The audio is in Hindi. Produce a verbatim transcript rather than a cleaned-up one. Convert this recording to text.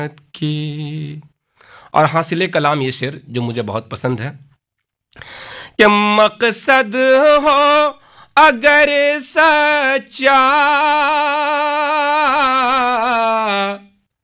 की। और हासिले कलाम ये शेर जो मुझे बहुत पसंद है कि मकसद हो अगर सच्चा